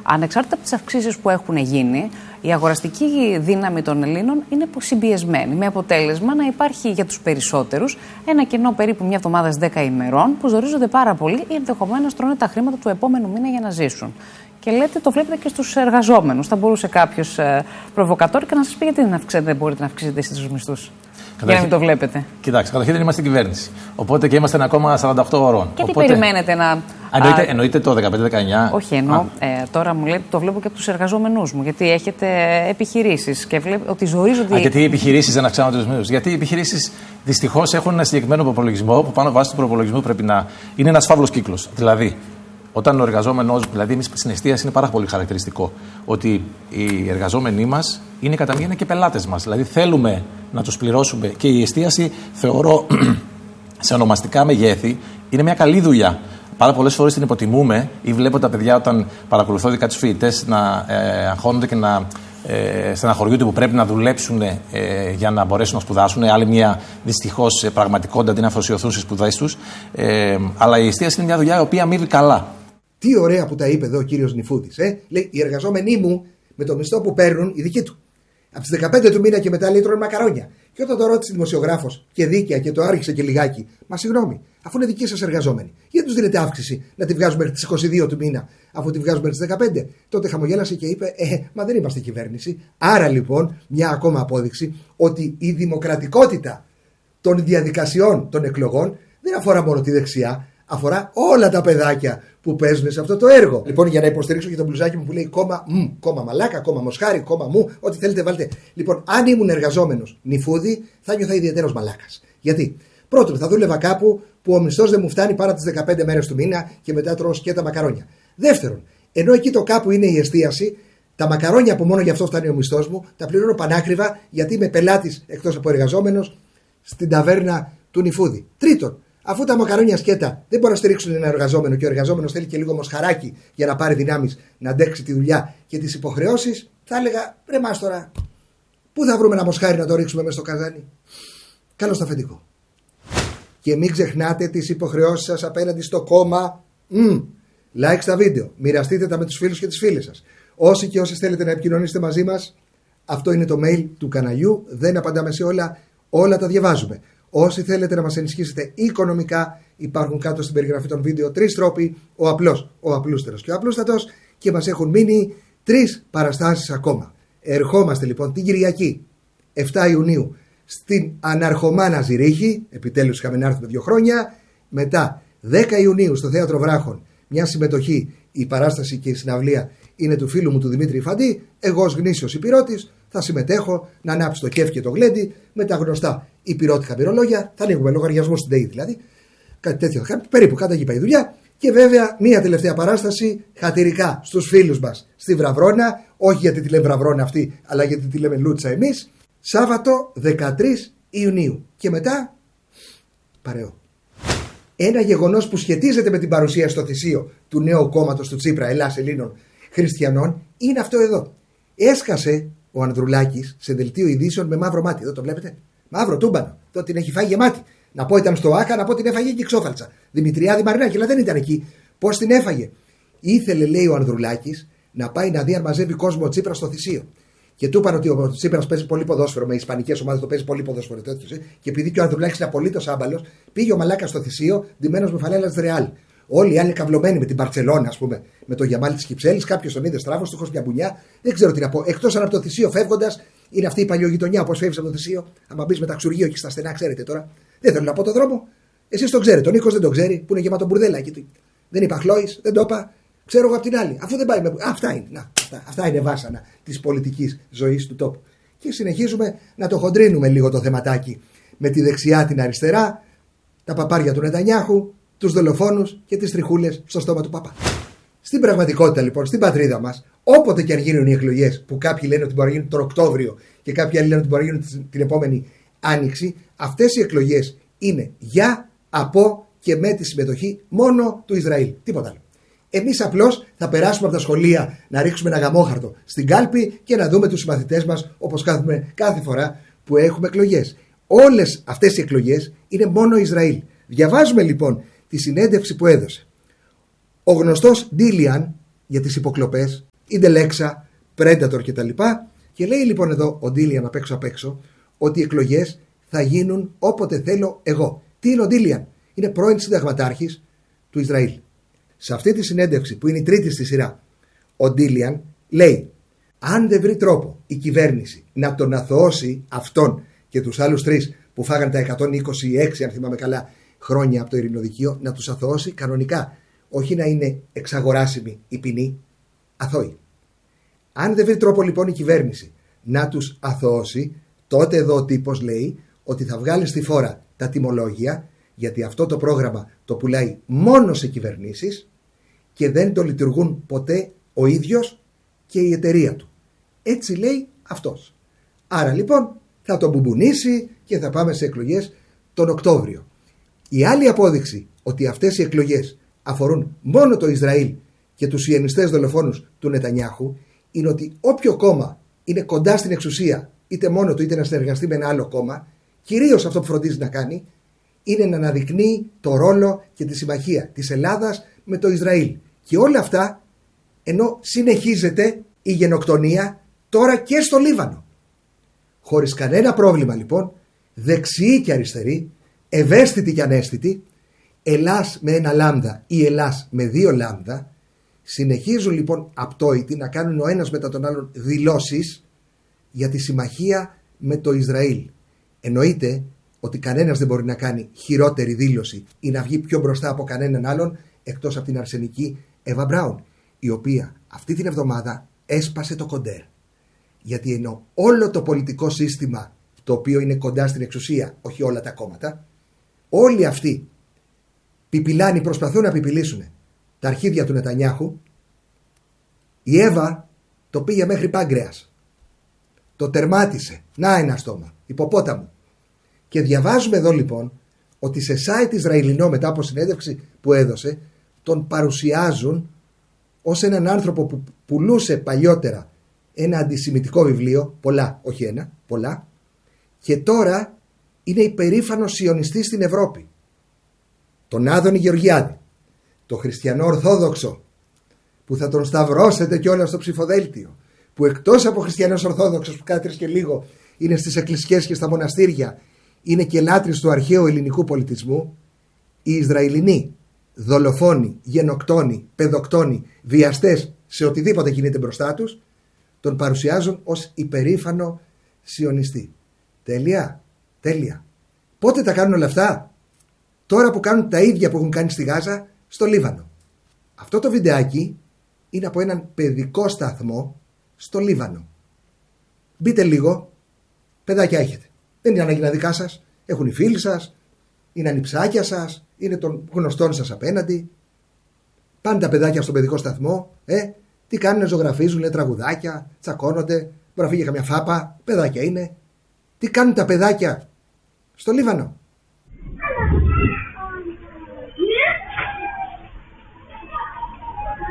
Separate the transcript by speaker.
Speaker 1: ανεξάρτητα από τις αυξήσεις που έχουν γίνει, η αγοραστική δύναμη των Ελλήνων είναι συμπιεσμένη. Με αποτέλεσμα να υπάρχει για τους περισσότερους ένα κενό περίπου μια εβδομάδα 10 ημερών που ζορίζονται πάρα πολύ ή ενδεχομένως τρώνε τα χρήματα του επόμενου μήνα για να ζήσουν. Και λέτε, το βλέπετε και στους εργαζόμενους. Θα μπορούσε κάποιος προβοκατόρικα να σας πει γιατί δεν μπορείτε να αυξήσετε εσείς τους μισθούς. Για να μην το βλέπετε.
Speaker 2: Κοιτάξτε, καταρχήν δεν είμαστε κυβέρνηση. Οπότε και είμαστε ακόμα 48 ώρων.
Speaker 1: Και τι περιμένετε να.
Speaker 2: Εννοείται το 15-19.
Speaker 1: Όχι, εννοώ. Τώρα μου λέτε, το βλέπω και από τους εργαζόμενούς μου. Γιατί έχετε επιχειρήσεις και βλέπετε ότι ζορίζονται.
Speaker 2: Γιατί οι επιχειρήσεις δεν αυξάνονται τους μισθούς. Γιατί οι επιχειρήσεις δυστυχώς έχουν ένα συγκεκριμένο προπολογισμό που πάνω βάσει του προπολογισμού πρέπει να είναι ένας φαύλος κύκλος. Δηλαδή, όταν ο εργαζόμενος, δηλαδή εμείς στην εστίαση είναι πάρα πολύ χαρακτηριστικό ότι οι εργαζόμενοι μας είναι κατά μία και πελάτες μας. Δηλαδή θέλουμε να τους πληρώσουμε και η εστίαση θεωρώ σε ονομαστικά μεγέθη είναι μια καλή δουλειά. Πάρα πολλές φορές την υποτιμούμε ή βλέπω τα παιδιά όταν παρακολουθώ δικά τους φοιτητές να αγχώνονται και να στεναχωριούνται που πρέπει να δουλέψουν για να μπορέσουν να σπουδάσουν. Άλλη μια δυστυχώς πραγματικότητα αντί να αφοσιωθούν στις σπουδές τους. Αλλά η εστίαση είναι μια δουλειά η οποία αμείβει καλά.
Speaker 3: Τι ωραία που τα είπε εδώ ο κύριος Νιφούδης. Λέει, οι εργαζόμενοι μου με το μισθό που παίρνουν, οι δικοί του. Από τις 15 του μήνα και μετά λέει τρώνε μακαρόνια. Και όταν το ρώτησε δημοσιογράφος και δίκαια και το άρχισε και λιγάκι, μα συγγνώμη, αφού είναι δικοί σας εργαζόμενοι, γιατί τους δίνετε αύξηση να τη βγάζουμε μέχρι τις 22 του μήνα, αφού τη βγάζουμε μέχρι τις 15. Τότε χαμογέλασε και είπε, μα δεν είμαστε κυβέρνηση. Άρα λοιπόν, μια ακόμα απόδειξη ότι η δημοκρατικότητα των διαδικασιών των εκλογών δεν αφορά μόνο τη δεξιά, αφορά όλα τα παιδάκια που παίζουν σε αυτό το έργο. Λοιπόν, για να υποστηρίξω και το μπλουζάκι μου που λέει κόμμα μαλάκα, κόμμα μοσχάρι, κόμμα μου, ό,τι θέλετε βάλτε. Λοιπόν, αν ήμουν εργαζόμενος Νιφούδη, θα νιώθα ιδιαίτερος μαλάκας. Γιατί? Πρώτον, θα δούλευα κάπου που ο μισθός δεν μου φτάνει παρά τις 15 μέρες του μήνα και μετά τρώω σκέτα μακαρόνια. Δεύτερον, ενώ εκεί το κάπου είναι η εστίαση, τα μακαρόνια που μόνο γι' αυτό φτάνει ο μισθός μου, τα πληρώνω πανάκριβα γιατί είμαι πελάτης εκτός από εργαζόμενος στην ταβέρνα του Νιφούδη. Τρίτον, αφού τα μακαρόνια σκέτα δεν μπορούν να στηρίξουν ένα εργαζόμενο και ο εργαζόμενος θέλει και λίγο μοσχαράκι για να πάρει δυνάμεις να αντέξει τη δουλειά και τις υποχρεώσεις, θα έλεγα ρε μας τώρα, πού θα βρούμε ένα μοσχάρι να το ρίξουμε μέσα στο καζάνι. Καλώς το αφεντικό. Και μην ξεχνάτε τις υποχρεώσεις σας απέναντι στο κόμμα. Like στα βίντεο. Μοιραστείτε τα με τους φίλους και τις φίλες σας. Όσοι και όσες θέλετε να επικοινωνήσετε μαζί μας, αυτό είναι το mail του καναλιού. Δεν απαντάμε σε όλα, όλα τα διαβάζουμε. Όσοι θέλετε να μας ενισχύσετε οικονομικά, υπάρχουν κάτω στην περιγραφή των βίντεο 3 τρόποι, ο απλός, ο απλούστερος και ο απλούστατος, και μας έχουν μείνει 3 παραστάσεις ακόμα. Ερχόμαστε λοιπόν την Κυριακή 7 Ιουνίου στην Αναρχομάνα Ζηρίχη, επιτέλους είχαμε να έρθουμε 2 χρόνια, μετά 10 Ιουνίου στο Θέατρο Βράχων, μια συμμετοχή, η παράσταση και η συναυλία είναι του φίλου μου του Δημήτρη Φαντή, εγώ ως γνήσιος υπηρώτης θα συμμετέχω να ανάψω το κέφι και το γλέντι με τα γνωστά υπηρώτικα μυρολόγια, θα ανοίγουμε λογαριασμό στην ΔΕΗ δηλαδή, κάτι τέτοιο θα κάνουμε, περίπου κάτω εκεί πάει η δουλειά. Και βέβαια μια τελευταία παράσταση χατηρικά στους φίλους μας στη Βραβρώνα, όχι γιατί τη λέμε Βραβρώνα αυτή, αλλά γιατί τη λέμε Λούτσα εμείς, Σάββατο 13 Ιουνίου. Και μετά παρεό. Ένα γεγονός που σχετίζεται με την παρουσία στο θυσίο του νέου κόμματος του Τσίπρα, Ελλάς Ελλήνων Χριστιανών, είναι αυτό εδώ. Έσκασε ο Ανδρουλάκης σε δελτίο ειδήσεων με μαύρο μάτι. Εδώ το βλέπετε. Μαύρο τούμπανο. Εδώ την έχει φάει γεμάτη. Να πω ήταν στο Άκα, να πω την έφαγε και ξόφαλτσα. Δημητριάδη Μαρινάκη, αλλά δεν ήταν εκεί. Πώς την έφαγε? Ήθελε, λέει ο Ανδρουλάκης, να πάει να δει αν μαζεύει κόσμο ο Τσίπρας στο θυσίο. Και του είπαν ότι ο Τσίπρας παίζει πολύ ποδόσφαιρο, με ισπανικές ομάδες το παίζει πολύ ποδόσφαιρο τέτοιο. Και επειδή και ο Ανδρουλάκης είναι απολύτως άμπαλος, πήγε ο μαλάκας στο θυσίο, ντυμένος με φανέλα Ρεάλ. Όλοι οι άλλοι καυλωμένοι με την Μπαρτσελόνα, ας πούμε, με το Γιαμάλ της Κυψέλης. Κάποιος τον είδε στράβος, του χώσει μια μπουνιά. Δεν ξέρω τι να πω. Εκτός αν από το θυσίο φεύγοντας, είναι αυτή η παλιογειτονιά όπως φεύγει από το θυσίο. Αν μπει με ταξουργείο και στα στενά, ξέρετε τώρα. Δεν θέλω να πω το δρόμο. Εσείς τον ξέρετε. Ο Νίκος δεν τον ξέρει, που είναι γεμάτο μπουρδέλα εκεί. Δεν είπα Χλόης, δεν το είπα. Ξέρω εγώ από την άλλη. Αφού δεν πάει με. Αυτά είναι. Αυτά είναι βάσανα της πολιτικής ζωής του τόπου. Και συνεχίζουμε να το χοντρίνουμε λίγο το θεματάκι με τη δεξιά, την αριστερά, τα παπάρια του Νετανιάχου, τους δολοφόνους και τις τριχούλες στο στόμα του Παπά. Στην πραγματικότητα λοιπόν, στην πατρίδα μας, όποτε και αν γίνουν οι εκλογές, που κάποιοι λένε ότι μπορεί να γίνουν τον Οκτώβριο και κάποιοι άλλοι λένε ότι μπορεί να γίνουν την επόμενη Άνοιξη, αυτές οι εκλογές είναι για, από και με τη συμμετοχή μόνο του Ισραήλ. Τίποτα άλλο. Εμείς απλώς θα περάσουμε από τα σχολεία να ρίξουμε ένα γαμόχαρτο στην κάλπη και να δούμε τους συμμαθητές μας όπως κάνουμε κάθε φορά που έχουμε εκλογές. Όλες αυτές οι εκλογές είναι μόνο Ισραήλ. Διαβάζουμε λοιπόν τη συνέντευξη που έδωσε ο γνωστός Ντίλιαν για τις υποκλοπές, Ιντελέξα, Predator κτλ. Και λέει λοιπόν εδώ ο Ντίλιαν απ' έξω ότι οι εκλογές θα γίνουν όποτε θέλω εγώ. Τι είναι ο Ντίλιαν? Είναι πρώην συνταγματάρχης του Ισραήλ. Σε αυτή τη συνέντευξη που είναι η τρίτη στη σειρά, ο Ντίλιαν λέει: αν δεν βρει τρόπο η κυβέρνηση να τον αθωώσει αυτόν και τους άλλους 3 που φάγαν τα 126, αν θυμάμαι καλά, χρόνια από το ειρηνοδικείο, να τους αθωώσει κανονικά. Όχι να είναι εξαγοράσιμη η ποινή, αθώοι. Αν δεν βρει τρόπο λοιπόν η κυβέρνηση να τους αθωώσει, τότε εδώ ο τύπος λέει ότι θα βγάλει στη φόρα τα τιμολόγια, γιατί αυτό το πρόγραμμα το πουλάει μόνο σε κυβερνήσεις και δεν το λειτουργούν ποτέ ο ίδιος και η εταιρεία του. Έτσι λέει αυτός. Άρα λοιπόν θα τον μπουμπουνίσει και θα πάμε σε εκλογές τον Οκτώβριο. Η άλλη απόδειξη ότι αυτές οι εκλογές αφορούν μόνο το Ισραήλ και τους σιωνιστές δολοφόνους του Νετανιάχου είναι ότι όποιο κόμμα είναι κοντά στην εξουσία, είτε μόνο του είτε να συνεργαστεί με ένα άλλο κόμμα, κυρίως αυτό που φροντίζει να κάνει είναι να αναδεικνύει το ρόλο και τη συμμαχία της Ελλάδας με το Ισραήλ. Και όλα αυτά ενώ συνεχίζεται η γενοκτονία τώρα και στο Λίβανο. Χωρίς κανένα πρόβλημα λοιπόν, δεξιοί και αριστεροί, ευαίσθητοι και αναίσθητοι, Ελλάς με ένα λάμδα ή Ελλάς με 2 λάμδα, συνεχίζουν λοιπόν απτόητοι να κάνουν ο ένας μετά τον άλλον δηλώσεις για τη συμμαχία με το Ισραήλ. Εννοείται ότι κανένας δεν μπορεί να κάνει χειρότερη δήλωση ή να βγει πιο μπροστά από κανέναν άλλον εκτός από την αρσενική Εύα Μπράουν, η οποία αυτή την εβδομάδα έσπασε το κοντέρ. Γιατί ενώ όλο το πολιτικό σύστημα το οποίο είναι κοντά στην εξουσία, όχι όλα τα κόμματα, όλοι αυτοί πιπιλάνοι προσπαθούν να πιπιλήσουν τα αρχίδια του Νετανιάχου, η Εύα το πήγε μέχρι Πάγκρεας. Το τερμάτισε. Να ένα στόμα. Υποπόταμο. Και διαβάζουμε εδώ λοιπόν ότι σε site Ισραηλινό μετά από συνέντευξη που έδωσε τον παρουσιάζουν ως έναν άνθρωπο που πουλούσε παλιότερα ένα αντισημιτικό βιβλίο, πολλά, όχι ένα, πολλά, και τώρα είναι υπερήφανος σιωνιστής στην Ευρώπη. Τον Άδωνη Γεωργιάδη, το χριστιανό Ορθόδοξο, που θα τον σταυρώσετε κιόλας στο ψηφοδέλτιο, που εκτός από χριστιανός Ορθόδοξος που κάθε 3 και λίγο είναι στις εκκλησιές και στα μοναστήρια, είναι και λάτρης του αρχαίου ελληνικού πολιτισμού, οι Ισραηλινοί δολοφόνοι, γενοκτόνοι, παιδοκτόνοι, βιαστές σε οτιδήποτε κινείται μπροστά τους, τον παρουσιάζουν ως υπερήφανο σιωνιστή. Τέλεια, τέλεια. Πότε τα κάνουν όλα αυτά? Τώρα που κάνουν τα ίδια που έχουν κάνει στη Γάζα, στο Λίβανο. Αυτό το βιντεάκι είναι από έναν παιδικό σταθμό στο Λίβανο. Μπείτε λίγο, παιδάκια έχετε. Δεν είναι ανάγκη να δικά σας, έχουν οι φίλοι σας, είναι ανιψάκια σας, είναι των γνωστών σας απέναντι. Πάνε τα παιδάκια στον παιδικό σταθμό, τι κάνουν, ζωγραφίζουν, λένε τραγουδάκια, τσακώνονται, μπορεί να φύγει καμιά φάπα, παιδάκια είναι. Τι κάνουν τα παιδάκια στο Λίβανο?